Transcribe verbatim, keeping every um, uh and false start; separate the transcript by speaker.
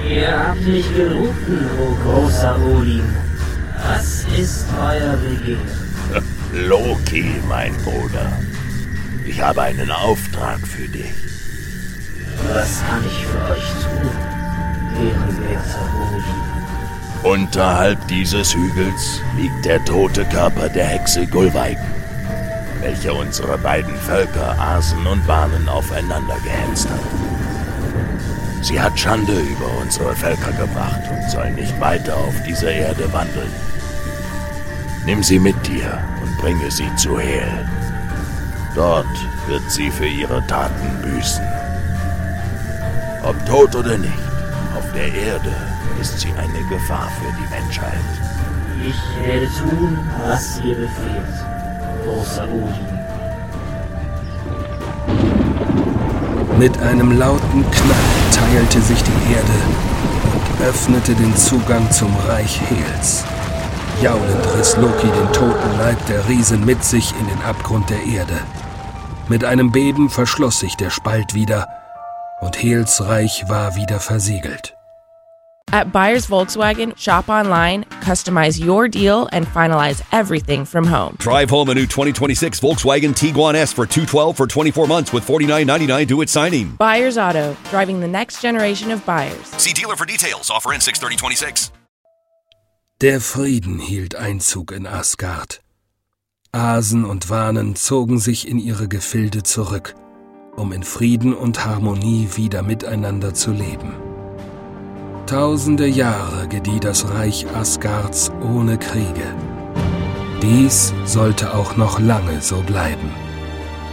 Speaker 1: Ihr habt mich gerufen, o großer Odin. Was ist euer Begehren?
Speaker 2: Loki, mein Bruder. Ich habe einen Auftrag für dich.
Speaker 1: Was kann ich für euch tun, ehrenwerter Odin?
Speaker 2: Unterhalb dieses Hügels liegt der tote Körper der Hexe Gulveiken, welche unsere beiden Völker Asen und Wanen aufeinander gehetzt hat. Sie hat Schande über unsere Völker gebracht und soll nicht weiter auf dieser Erde wandeln. Nimm sie mit dir und bringe sie zu Hel. Dort wird sie für ihre Taten büßen. Ob tot oder nicht, auf der Erde ist sie eine Gefahr für die Menschheit.
Speaker 1: Ich werde tun, was ihr befehlt, großer Odin.
Speaker 3: Mit einem lauten Knall teilte sich die Erde und öffnete den Zugang zum Reich Hels. Jaulend riss Loki den toten Leib der Riesen mit sich in den Abgrund der Erde. Mit einem Beben verschloss sich der Spalt wieder und Hels Reich war wieder versiegelt.
Speaker 4: At Buyers Volkswagen, shop online, customize your deal, and finalize everything from home.
Speaker 5: Drive home a new twenty twenty-six Volkswagen Tiguan S for two hundred twelve for twenty-four months with forty-nine ninety-nine due at signing.
Speaker 4: Buyers Auto, driving the next generation of buyers.
Speaker 5: See dealer for details. Offer in six thirty twenty-six.
Speaker 3: Der Frieden hielt Einzug in Asgard. Asen und Wanen zogen sich in ihre Gefilde zurück, um in Frieden und Harmonie wieder miteinander zu leben. Tausende Jahre gedieh das Reich Asgards ohne Kriege. Dies sollte auch noch lange so bleiben.